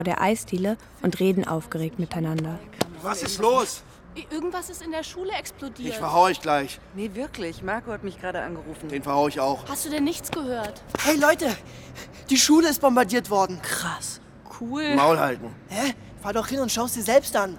der Eisdiele und reden aufgeregt miteinander. Was ist los? Irgendwas ist in der Schule explodiert. Ich verhau euch gleich. Nee, wirklich. Marco hat mich gerade angerufen. Den verhau ich auch. Hast du denn nichts gehört? Hey Leute, die Schule ist bombardiert worden. Krass. Cool. Maul halten. Hä? Fahr doch hin und schau's dir selbst an.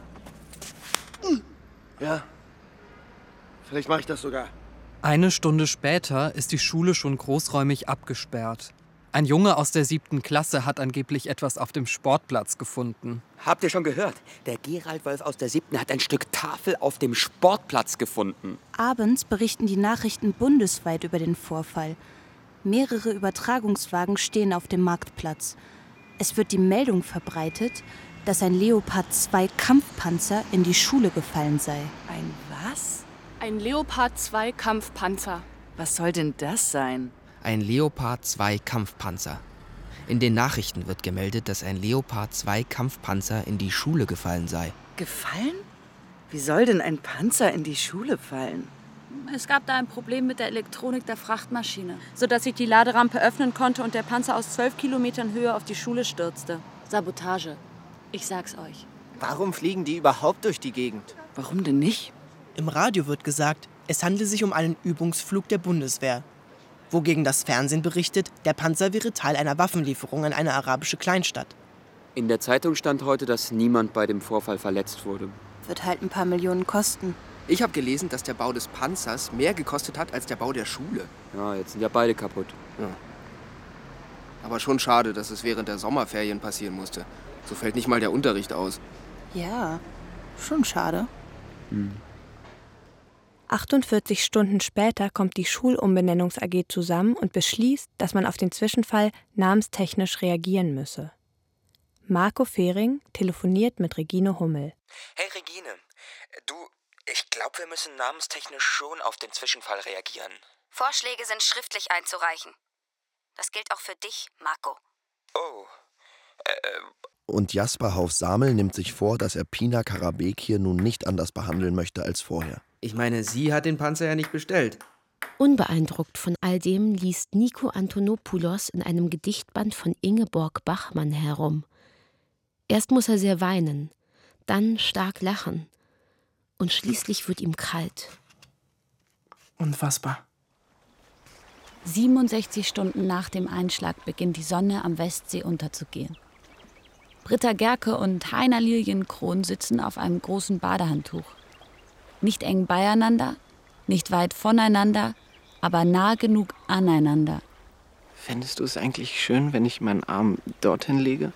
Ja. Vielleicht mache ich das sogar. Eine Stunde später ist die Schule schon großräumig abgesperrt. Ein Junge aus der 7. Klasse hat angeblich etwas auf dem Sportplatz gefunden. Habt ihr schon gehört? Der Gerald Wolf aus der 7. hat ein Stück Tafel auf dem Sportplatz gefunden. Abends berichten die Nachrichten bundesweit über den Vorfall. Mehrere Übertragungswagen stehen auf dem Marktplatz. Es wird die Meldung verbreitet, dass ein Leopard 2 Kampfpanzer in die Schule gefallen sei. Ein was? Ein Leopard 2 Kampfpanzer. Was soll denn das sein? Ein Leopard 2 Kampfpanzer. In den Nachrichten wird gemeldet, dass ein Leopard 2 Kampfpanzer in die Schule gefallen sei. Gefallen? Wie soll denn ein Panzer in die Schule fallen? Es gab da ein Problem mit der Elektronik der Frachtmaschine, sodass sich die Laderampe öffnen konnte und der Panzer aus 12 Kilometern Höhe auf die Schule stürzte. Sabotage. Ich sag's euch. Warum fliegen die überhaupt durch die Gegend? Warum denn nicht? Im Radio wird gesagt, es handle sich um einen Übungsflug der Bundeswehr. Wogegen das Fernsehen berichtet, der Panzer wäre Teil einer Waffenlieferung an eine arabische Kleinstadt. In der Zeitung stand heute, dass niemand bei dem Vorfall verletzt wurde. Wird halt ein paar Millionen kosten. Ich habe gelesen, dass der Bau des Panzers mehr gekostet hat als der Bau der Schule. Ja, jetzt sind ja beide kaputt. Ja. Aber schon schade, dass es während der Sommerferien passieren musste. So fällt nicht mal der Unterricht aus. Ja, schon schade. 48 Stunden später kommt die Schulumbenennungs-AG zusammen und beschließt, dass man auf den Zwischenfall namenstechnisch reagieren müsse. Marco Fehring telefoniert mit Regine Hummel. Hey Regine, ich glaube, wir müssen namenstechnisch schon auf den Zwischenfall reagieren. Vorschläge sind schriftlich einzureichen. Das gilt auch für dich, Marco. Oh. Und Jasper Hauf-Samel nimmt sich vor, dass er Pina Karabekir nun nicht anders behandeln möchte als vorher. Ich meine, sie hat den Panzer ja nicht bestellt. Unbeeindruckt von all dem liest Nico Antonopoulos in einem Gedichtband von Ingeborg Bachmann herum. Erst muss er sehr weinen, dann stark lachen und schließlich wird ihm kalt. Unfassbar. 67 Stunden nach dem Einschlag beginnt die Sonne am Westsee unterzugehen. Britta Gerke und Heiner Lilienkron sitzen auf einem großen Badehandtuch. Nicht eng beieinander, nicht weit voneinander, aber nah genug aneinander. Fändest du es eigentlich schön, wenn ich meinen Arm dorthin lege?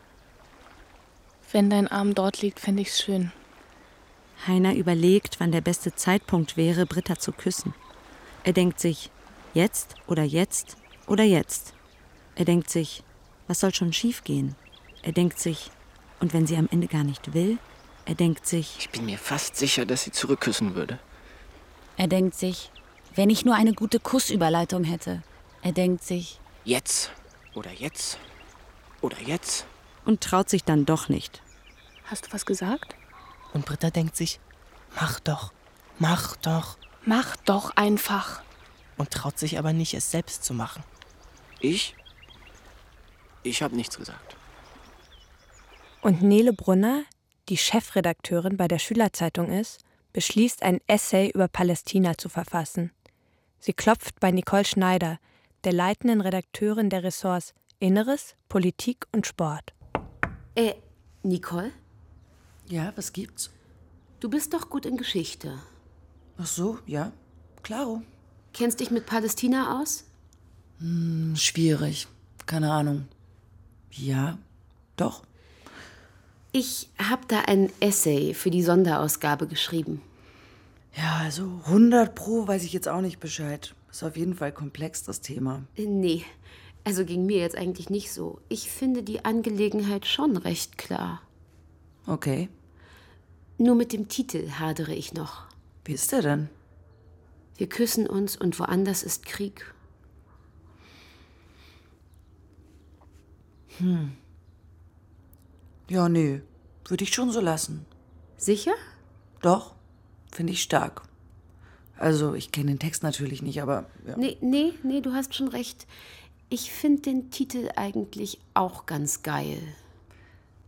Wenn dein Arm dort liegt, fände ich's schön. Heiner überlegt, wann der beste Zeitpunkt wäre, Britta zu küssen. Er denkt sich, jetzt oder jetzt oder jetzt. Er denkt sich, was soll schon schiefgehen? Er denkt sich, und wenn sie am Ende gar nicht will? Er denkt sich, ich bin mir fast sicher, dass sie zurückküssen würde. Er denkt sich, wenn ich nur eine gute Kussüberleitung hätte. Er denkt sich, jetzt oder jetzt oder jetzt. Und traut sich dann doch nicht. Hast du was gesagt? Und Britta denkt sich, mach doch, mach doch. Mach doch einfach. Und traut sich aber nicht, es selbst zu machen. Ich habe nichts gesagt. Und Nele Brunner, die Chefredakteurin bei der Schülerzeitung ist, beschließt, ein Essay über Palästina zu verfassen. Sie klopft bei Nicole Schneider, der leitenden Redakteurin der Ressorts Inneres, Politik und Sport. Nicole? Ja, was gibt's? Du bist doch gut in Geschichte. Ach so, ja, klaro. Kennst dich mit Palästina aus? Schwierig, keine Ahnung. Ja, doch. Ich habe da ein Essay für die Sonderausgabe geschrieben. Ja, also 100% weiß ich jetzt auch nicht Bescheid. Ist auf jeden Fall komplex, das Thema. Nee, also ging mir jetzt eigentlich nicht so. Ich finde die Angelegenheit schon recht klar. Okay. Nur mit dem Titel hadere ich noch. Wie ist der denn? Wir küssen uns und woanders ist Krieg. Ja, nee, würde ich schon so lassen. Sicher? Doch, finde ich stark. Also, ich kenne den Text natürlich nicht, aber... Ja. Nee, du hast schon recht. Ich finde den Titel eigentlich auch ganz geil.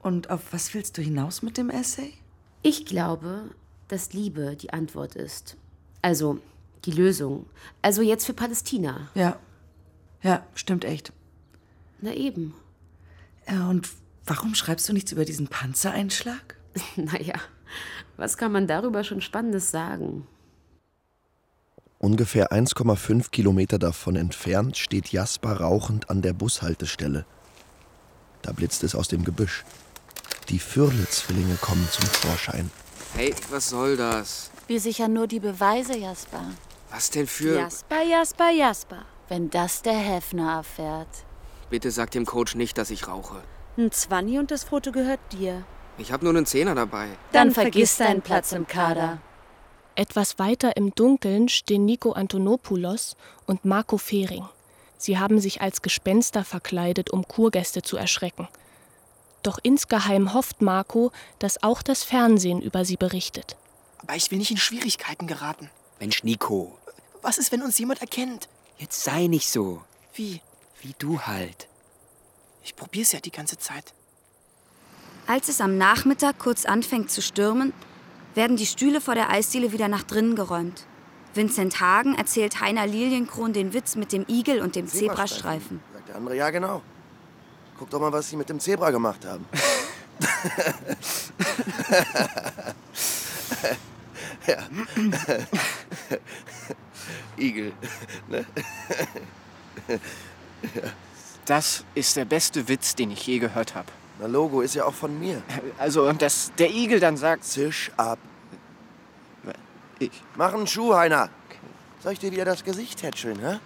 Und auf was willst du hinaus mit dem Essay? Ich glaube, dass Liebe die Antwort ist. Also die Lösung. Also jetzt für Palästina. Ja. Ja, stimmt echt. Na eben. Ja, und warum schreibst du nichts über diesen Panzereinschlag? Naja, was kann man darüber schon Spannendes sagen? Ungefähr 1,5 Kilometer davon entfernt steht Jasper rauchend an der Bushaltestelle. Da blitzt es aus dem Gebüsch. Die Fürle-Zwillinge kommen zum Vorschein. Hey, was soll das? Wir sichern nur die Beweise, Jasper. Was denn für... Jasper, Jasper, Jasper. Wenn das der Häfner erfährt. Bitte sag dem Coach nicht, dass ich rauche. Ein Zwanni und das Foto gehört dir. Ich habe nur einen Zehner dabei. Dann vergiss deinen Platz im Kader. Etwas weiter im Dunkeln stehen Nico Antonopoulos und Marco Fehring. Sie haben sich als Gespenster verkleidet, um Kurgäste zu erschrecken. Doch insgeheim hofft Marco, dass auch das Fernsehen über sie berichtet. Aber ich will nicht in Schwierigkeiten geraten. Mensch, Nico. Was ist, wenn uns jemand erkennt? Jetzt sei nicht so. Wie? Wie du halt. Ich probier's ja die ganze Zeit. Als es am Nachmittag kurz anfängt zu stürmen, werden die Stühle vor der Eisdiele wieder nach drinnen geräumt. Vincent Hagen erzählt Heiner Lilienkron den Witz mit dem Igel und dem Zebrastreifen. Sagt der andere, ja genau. Guck doch mal, was sie mit dem Zebra gemacht haben. Ja. Igel. Ne? Das ist der beste Witz, den ich je gehört habe. Na, Logo ist ja auch von mir. Also, dass der Igel dann sagt... Zisch ab. Ich. Mach einen Schuh, Heiner. Soll ich dir das Gesicht tätscheln, hä?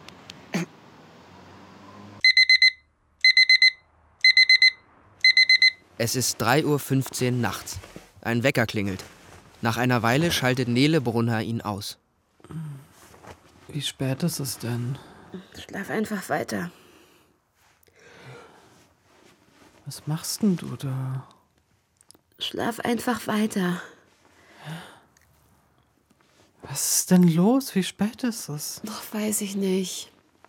Es ist 3:15 Uhr nachts. Ein Wecker klingelt. Nach einer Weile schaltet Nele Brunner ihn aus. Wie spät ist es denn? Schlaf einfach weiter. Was machst denn du da? Schlaf einfach weiter. Was ist denn los? Wie spät ist es? Doch, weiß ich nicht.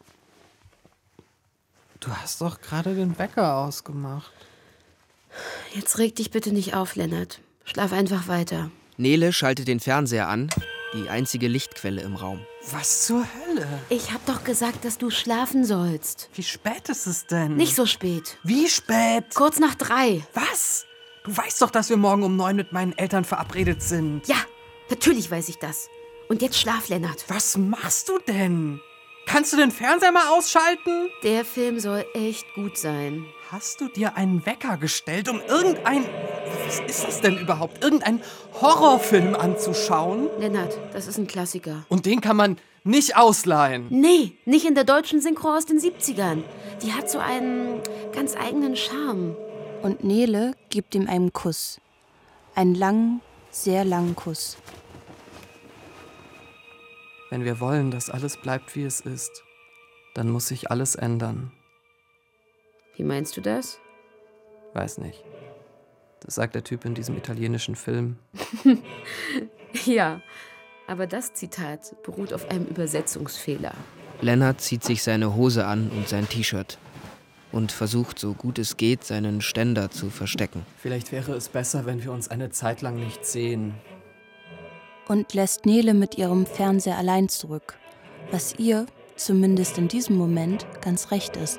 Du hast doch gerade den Wecker ausgemacht. Jetzt reg dich bitte nicht auf, Lennart. Schlaf einfach weiter. Nele schaltet den Fernseher an, die einzige Lichtquelle im Raum. Was zur Hölle? Ich hab doch gesagt, dass du schlafen sollst. Wie spät ist es denn? Nicht so spät. Wie spät? Kurz nach 3. Was? Du weißt doch, dass wir morgen um 9 mit meinen Eltern verabredet sind. Ja, natürlich weiß ich das. Und jetzt schlaf, Lennart. Was machst du denn? Kannst du den Fernseher mal ausschalten? Der Film soll echt gut sein. Hast du dir einen Wecker gestellt, um was ist das denn überhaupt? Irgendeinen Horrorfilm anzuschauen? Lennart, das ist ein Klassiker. Und den kann man nicht ausleihen? Nee, nicht in der deutschen Synchro aus den 70ern. Die hat so einen ganz eigenen Charme. Und Nele gibt ihm einen Kuss. Einen langen, sehr langen Kuss. Wenn wir wollen, dass alles bleibt, wie es ist, dann muss sich alles ändern. Wie meinst du das? Weiß nicht. Das sagt der Typ in diesem italienischen Film. Ja, aber das Zitat beruht auf einem Übersetzungsfehler. Lennart zieht sich seine Hose an und sein T-Shirt und versucht, so gut es geht, seinen Ständer zu verstecken. Vielleicht wäre es besser, wenn wir uns eine Zeit lang nicht sehen. Und lässt Nele mit ihrem Fernseher allein zurück, was ihr, zumindest in diesem Moment, ganz recht ist.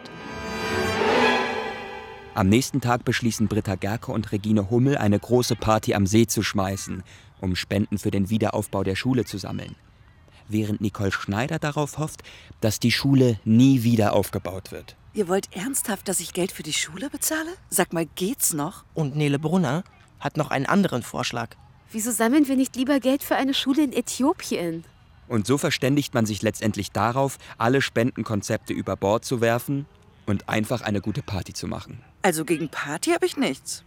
Am nächsten Tag beschließen Britta Gerke und Regine Hummel, eine große Party am See zu schmeißen, um Spenden für den Wiederaufbau der Schule zu sammeln. Während Nicole Schneider darauf hofft, dass die Schule nie wieder aufgebaut wird. Ihr wollt ernsthaft, dass ich Geld für die Schule bezahle? Sag mal, geht's noch? Und Nele Brunner hat noch einen anderen Vorschlag. Wieso sammeln wir nicht lieber Geld für eine Schule in Äthiopien? Und so verständigt man sich letztendlich darauf, alle Spendenkonzepte über Bord zu werfen und einfach eine gute Party zu machen. Also gegen Party habe ich nichts.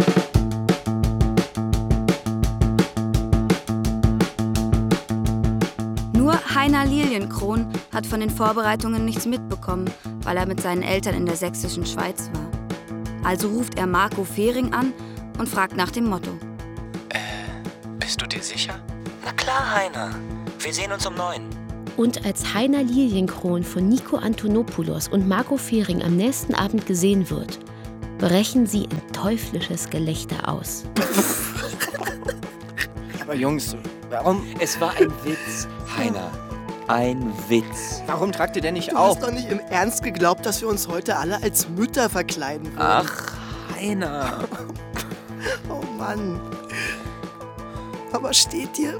Nur Heiner Lilienkron hat von den Vorbereitungen nichts mitbekommen, weil er mit seinen Eltern in der sächsischen Schweiz war. Also ruft er Marco Fehring an und fragt nach dem Motto. Bist du dir sicher? Na klar, Heiner. Wir sehen uns um 9. Und als Heiner Lilienkron von Nico Antonopoulos und Marco Fehring am nächsten Abend gesehen wird, brechen sie in teuflisches Gelächter aus. Aber Jungs, warum? Es war ein Witz, Heiner. Ein Witz. Warum tragt ihr denn nicht Du auf? hast doch nicht im Ernst geglaubt, dass wir uns heute alle als Mütter verkleiden würden. Ach, Heiner. Oh Mann. Aber steht dir?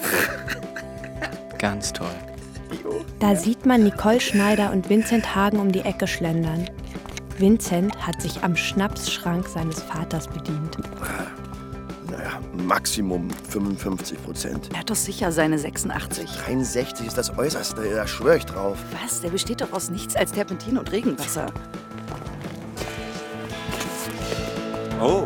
Ganz toll. Da sieht man Nicole Schneider und Vincent Hagen um die Ecke schlendern. Vincent hat sich am Schnapsschrank seines Vaters bedient. Naja, Maximum 55%. Er hat doch sicher seine 86. 63 ist das Äußerste, da schwöre ich drauf. Was? Der besteht doch aus nichts als Terpentin und Regenwasser. Oh.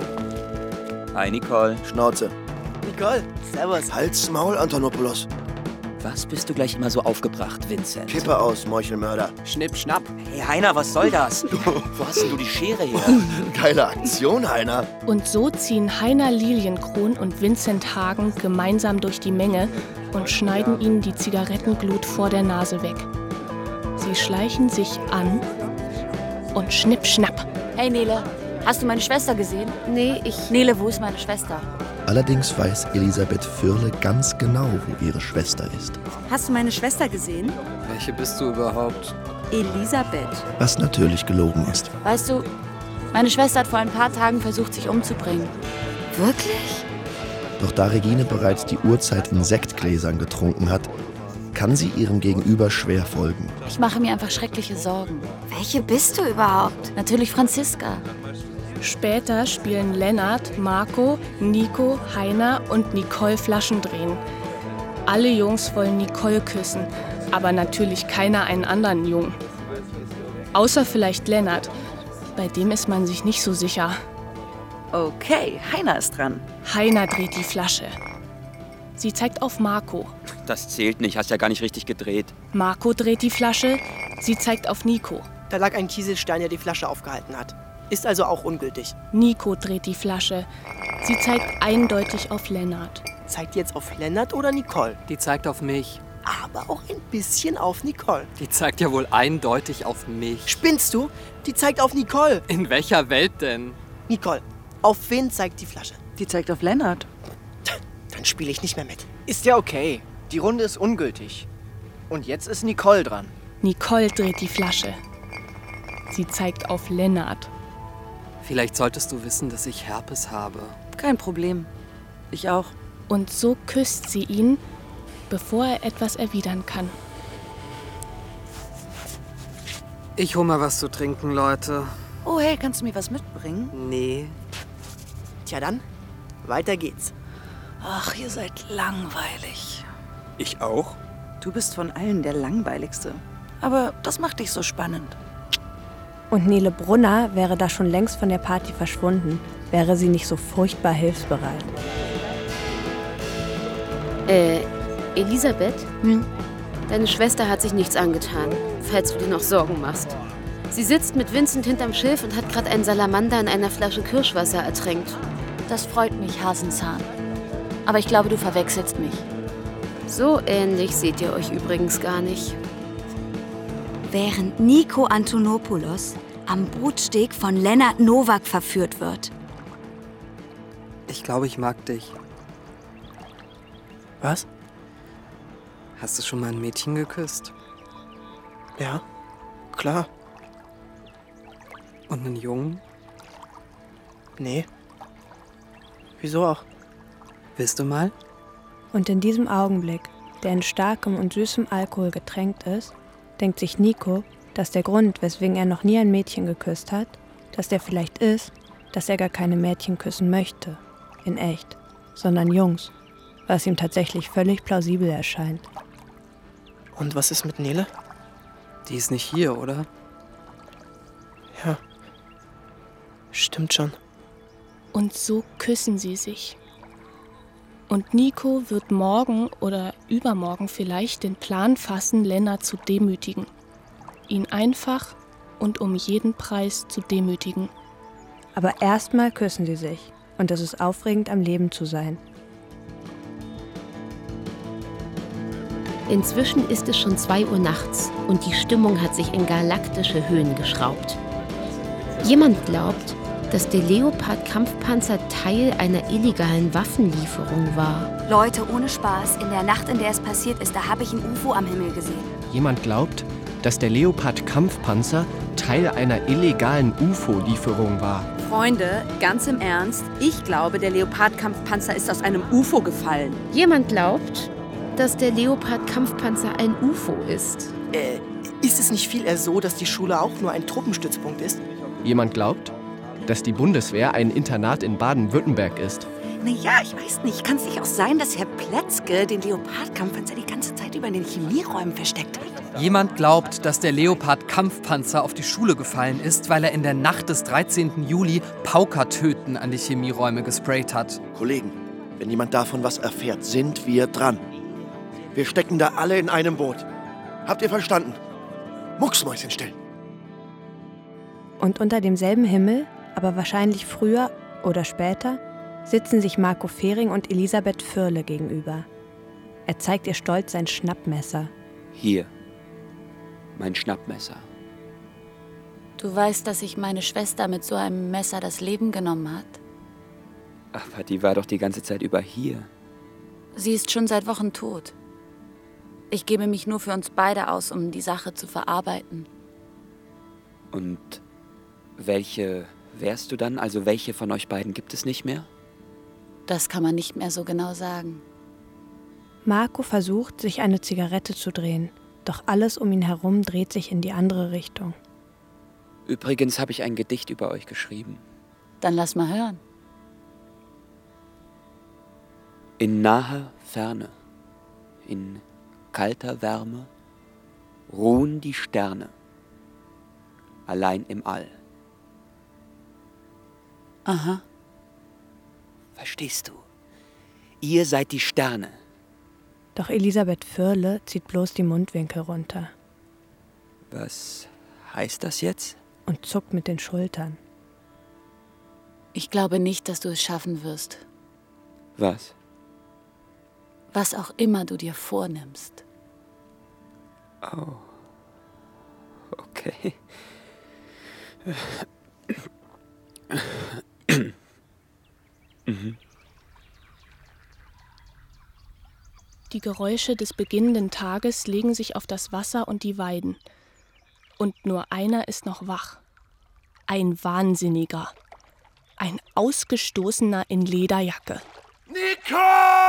Hi, Nicole. Schnauze. Nicole, servus. Halt's Maul, Antonopoulos. Was bist du gleich immer so aufgebracht, Vincent? Kippe aus, Meuchelmörder. Schnipp, schnapp. Hey, Heiner, was soll das? Wo hast denn du die Schere her? Geile Aktion, Heiner. Und so ziehen Heiner Lilienkron und Vincent Hagen gemeinsam durch die Menge und schneiden ihnen die Zigarettenglut vor der Nase weg. Sie schleichen sich an und schnipp, schnapp. Hey Nele, hast du meine Schwester gesehen? Nee, ich... Nele, wo ist meine Schwester? Allerdings weiß Elisabeth Fürle ganz genau, wo ihre Schwester ist. Hast du meine Schwester gesehen? Welche bist du überhaupt? Elisabeth. Was natürlich gelogen ist. Weißt du, meine Schwester hat vor ein paar Tagen versucht, sich umzubringen. Wirklich? Doch da Regine bereits die Uhrzeit in Sektgläsern getrunken hat, kann sie ihrem Gegenüber schwer folgen. Ich mache mir einfach schreckliche Sorgen. Welche bist du überhaupt? Natürlich Franziska. Später spielen Lennart, Marco, Nico, Heiner und Nicole Flaschen drehen. Alle Jungs wollen Nicole küssen, aber natürlich keiner einen anderen Jungen. Außer vielleicht Lennart. Bei dem ist man sich nicht so sicher. Okay, Heiner ist dran. Heiner dreht die Flasche. Sie zeigt auf Marco. Das zählt nicht, hast ja gar nicht richtig gedreht. Marco dreht die Flasche. Sie zeigt auf Nico. Da lag ein Kieselstein, der die Flasche aufgehalten hat. Ist also auch ungültig. Nico dreht die Flasche. Sie zeigt eindeutig auf Lennart. Zeigt die jetzt auf Lennart oder Nicole? Die zeigt auf mich. Aber auch ein bisschen auf Nicole. Die zeigt ja wohl eindeutig auf mich. Spinnst du? Die zeigt auf Nicole. In welcher Welt denn? Nicole, auf wen zeigt die Flasche? Die zeigt auf Lennart. Dann spiele ich nicht mehr mit. Ist ja okay. Die Runde ist ungültig. Und jetzt ist Nicole dran. Nicole dreht die Flasche. Sie zeigt auf Lennart. Vielleicht solltest du wissen, dass ich Herpes habe. Kein Problem. Ich auch. Und so küsst sie ihn, bevor er etwas erwidern kann. Ich hol mal was zu trinken, Leute. Oh hey, kannst du mir was mitbringen? Nee. Tja dann, weiter geht's. Ach, ihr seid langweilig. Ich auch? Du bist von allen der langweiligste. Aber das macht dich so spannend. Und Nele Brunner wäre da schon längst von der Party verschwunden, wäre sie nicht so furchtbar hilfsbereit. Elisabeth? Deine Schwester hat sich nichts angetan, falls du dir noch Sorgen machst. Sie sitzt mit Vincent hinterm Schilf und hat gerade einen Salamander in einer Flasche Kirschwasser ertränkt. Das freut mich, Hasenzahn. Aber ich glaube, du verwechselst mich. So ähnlich seht ihr euch übrigens gar nicht. Während Nico Antonopoulos am Brutsteg von Lennart Nowak verführt wird. Ich glaube, ich mag dich. Was? Hast du schon mal ein Mädchen geküsst? Ja, klar. Und einen Jungen? Nee. Wieso auch? Willst du mal? Und in diesem Augenblick, der in starkem und süßem Alkohol getränkt ist, denkt sich Nico, dass der Grund, weswegen er noch nie ein Mädchen geküsst hat, dass der vielleicht ist, dass er gar keine Mädchen küssen möchte, in echt, sondern Jungs, was ihm tatsächlich völlig plausibel erscheint. Und was ist mit Nele? Die ist nicht hier, oder? Ja, stimmt schon. Und so küssen sie sich. Und Nico wird morgen oder übermorgen vielleicht den Plan fassen, Lennart zu demütigen. Ihn einfach und um jeden Preis zu demütigen. Aber erstmal küssen sie sich. Und es ist aufregend, am Leben zu sein. Inzwischen ist es schon 2 Uhr nachts und die Stimmung hat sich in galaktische Höhen geschraubt. Jemand glaubt, dass der Leopard-Kampfpanzer Teil einer illegalen Waffenlieferung war. Leute, ohne Spaß, in der Nacht, in der es passiert ist, da habe ich ein UFO am Himmel gesehen. Jemand glaubt, dass der Leopard-Kampfpanzer Teil einer illegalen UFO-Lieferung war. Freunde, ganz im Ernst, ich glaube, der Leopard-Kampfpanzer ist aus einem UFO gefallen. Jemand glaubt, dass der Leopard-Kampfpanzer ein UFO ist. Ist es nicht viel eher so, dass die Schule auch nur ein Truppenstützpunkt ist? Jemand glaubt, dass die Bundeswehr ein Internat in Baden-Württemberg ist. Naja, ich weiß nicht. Kann es nicht auch sein, dass Herr Pletzke den Leopard-Kampfpanzer die ganze Zeit über in den Chemieräumen versteckt hat? Jemand glaubt, dass der Leopard-Kampfpanzer auf die Schule gefallen ist, weil er in der Nacht des 13. Juli Paukertöten an die Chemieräume gesprayt hat. Kollegen, wenn jemand davon was erfährt, sind wir dran. Wir stecken da alle in einem Boot. Habt ihr verstanden? Mucksmäuschen still. Und unter demselben Himmel, aber wahrscheinlich früher oder später, sitzen sich Marco Fehring und Elisabeth Firle gegenüber. Er zeigt ihr stolz sein Schnappmesser. Hier, mein Schnappmesser. Du weißt, dass sich meine Schwester mit so einem Messer das Leben genommen hat? Aber die war doch die ganze Zeit über hier. Sie ist schon seit Wochen tot. Ich gebe mich nur für uns beide aus, um die Sache zu verarbeiten. Und welche wärst du dann? Also welche von euch beiden gibt es nicht mehr? Das kann man nicht mehr so genau sagen. Marco versucht, sich eine Zigarette zu drehen, doch alles um ihn herum dreht sich in die andere Richtung. Übrigens habe ich ein Gedicht über euch geschrieben. Dann lass mal hören. In naher Ferne, in kalter Wärme, ruhen die Sterne, allein im All. Aha. Verstehst du? Ihr seid die Sterne. Doch Elisabeth Firle zieht bloß die Mundwinkel runter. Was heißt das jetzt? Und zuckt mit den Schultern. Ich glaube nicht, dass du es schaffen wirst. Was? Was auch immer du dir vornimmst. Oh. Okay. Die Geräusche des beginnenden Tages legen sich auf das Wasser und die Weiden. Und nur einer ist noch wach. Ein Wahnsinniger. Ein Ausgestoßener in Lederjacke. Nicole!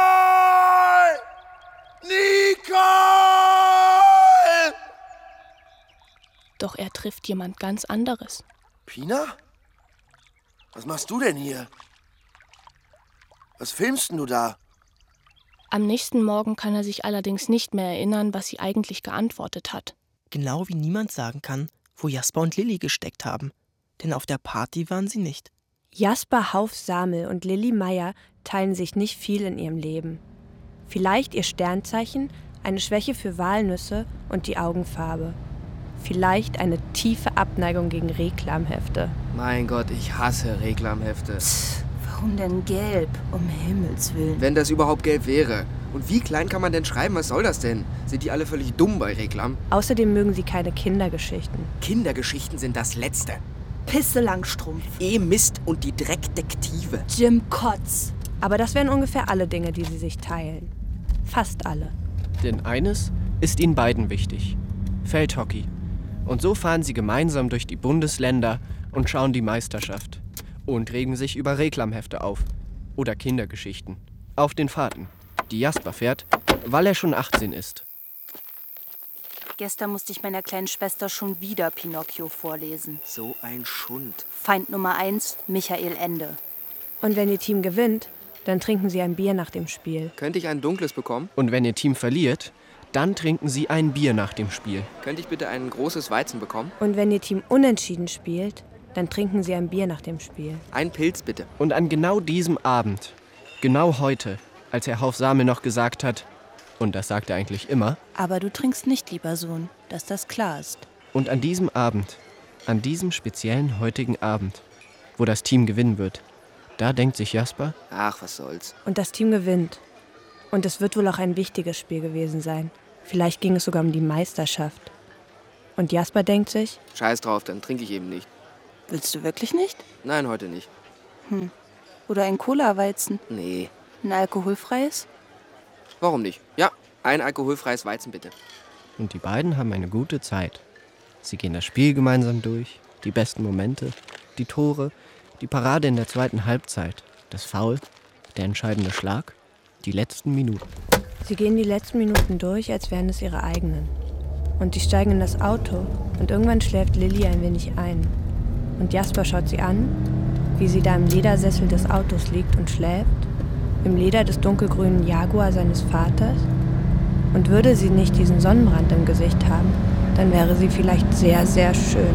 Nicole! Doch er trifft jemand ganz anderes. Pina? Was machst du denn hier? Was filmst denn du da? Am nächsten Morgen kann er sich allerdings nicht mehr erinnern, was sie eigentlich geantwortet hat. Genau wie niemand sagen kann, wo Jasper und Lilli gesteckt haben. Denn auf der Party waren sie nicht. Jasper Hauf-Samel und Lilli Meyer teilen sich nicht viel in ihrem Leben. Vielleicht ihr Sternzeichen, eine Schwäche für Walnüsse und die Augenfarbe. Vielleicht eine tiefe Abneigung gegen Reklamhefte. Mein Gott, ich hasse Reklamhefte. Warum denn gelb? Um Himmels Willen. Wenn das überhaupt gelb wäre. Und wie klein kann man denn schreiben? Was soll das denn? Sind die alle völlig dumm bei Reklam? Außerdem mögen sie keine Kindergeschichten. Kindergeschichten sind das Letzte. Pisse Langstrumpf. Mist und die Dreckdetektive. Jim Kotz. Aber das wären ungefähr alle Dinge, die sie sich teilen. Fast alle. Denn eines ist ihnen beiden wichtig. Feldhockey. Und so fahren sie gemeinsam durch die Bundesländer und schauen die Meisterschaft. Und regen sich über Reklamhefte auf. Oder Kindergeschichten. Auf den Fahrten, die Jasper fährt, weil er schon 18 ist. Gestern musste ich meiner kleinen Schwester schon wieder Pinocchio vorlesen. So ein Schund. Feind Nummer 1, Michael Ende. Und wenn ihr Team gewinnt, dann trinken sie ein Bier nach dem Spiel. Könnte ich ein dunkles bekommen? Und wenn ihr Team verliert, dann trinken sie ein Bier nach dem Spiel. Könnte ich bitte ein großes Weizen bekommen? Und wenn ihr Team unentschieden spielt, dann trinken sie ein Bier nach dem Spiel. Ein Pilz bitte. Und an genau diesem Abend, genau heute, als Herr Hauf-Samel noch gesagt hat, und das sagt er eigentlich immer, aber du trinkst nicht, lieber Sohn, dass das klar ist. Und an diesem Abend, an diesem speziellen heutigen Abend, wo das Team gewinnen wird, da denkt sich Jasper, ach, was soll's. Und das Team gewinnt. Und es wird wohl auch ein wichtiges Spiel gewesen sein. Vielleicht ging es sogar um die Meisterschaft. Und Jasper denkt sich, scheiß drauf, dann trinke ich eben nicht. Willst du wirklich nicht? Nein, heute nicht. Oder ein Cola-Weizen? Nee. Ein alkoholfreies? Warum nicht? Ja, ein alkoholfreies Weizen bitte. Und die beiden haben eine gute Zeit. Sie gehen das Spiel gemeinsam durch, die besten Momente, die Tore, die Parade in der zweiten Halbzeit, das Foul, der entscheidende Schlag, die letzten Minuten. Sie gehen die letzten Minuten durch, als wären es ihre eigenen. Und sie steigen in das Auto und irgendwann schläft Lilly ein wenig ein. Und Jasper schaut sie an, wie sie da im Ledersessel des Autos liegt und schläft, im Leder des dunkelgrünen Jaguar seines Vaters. Und würde sie nicht diesen Sonnenbrand im Gesicht haben, dann wäre sie vielleicht sehr, sehr schön.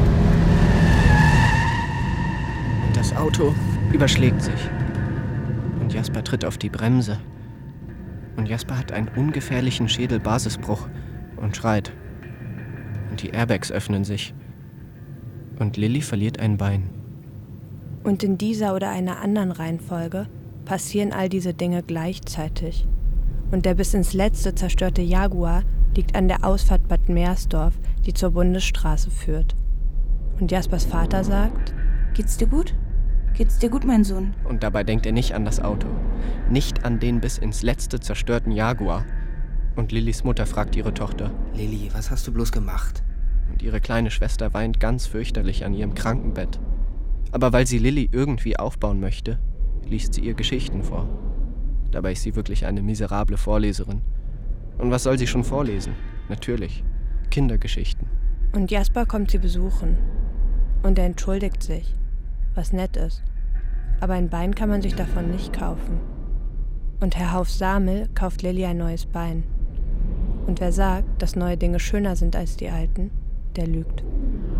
Und das Auto überschlägt sich. Und Jasper tritt auf die Bremse. Und Jasper hat einen ungefährlichen Schädelbasisbruch und schreit. Und die Airbags öffnen sich. Und Lilly verliert ein Bein. Und in dieser oder einer anderen Reihenfolge passieren all diese Dinge gleichzeitig. Und der bis ins Letzte zerstörte Jaguar liegt an der Ausfahrt Bad Meersdorf, die zur Bundesstraße führt. Und Jaspers Vater sagt: Geht's dir gut? Geht's dir gut, mein Sohn? Und dabei denkt er nicht an das Auto. Nicht an den bis ins Letzte zerstörten Jaguar. Und Lillys Mutter fragt ihre Tochter: Lilly, was hast du bloß gemacht? Und ihre kleine Schwester weint ganz fürchterlich an ihrem Krankenbett. Aber weil sie Lilly irgendwie aufbauen möchte, liest sie ihr Geschichten vor. Dabei ist sie wirklich eine miserable Vorleserin. Und was soll sie schon vorlesen? Natürlich, Kindergeschichten. Und Jasper kommt sie besuchen. Und er entschuldigt sich, was nett ist. Aber ein Bein kann man sich davon nicht kaufen. Und Herr Hauf-Samel kauft Lilly ein neues Bein. Und wer sagt, dass neue Dinge schöner sind als die alten, der lügt.